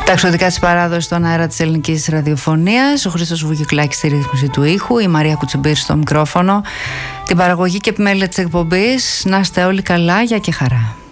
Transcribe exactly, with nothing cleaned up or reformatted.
Τα εξωτικά της παράδοσης στον αέρα της ελληνικής ραδιοφωνίας. Ο Χρήστος Βουγιουκλάκης στη ρύθμιση του ήχου, η Μαρία Κουτσιμπήρη στο μικρόφωνο, την παραγωγή και επιμέλεια της εκπομπής. Να είστε όλοι καλά, γεια και χαρά.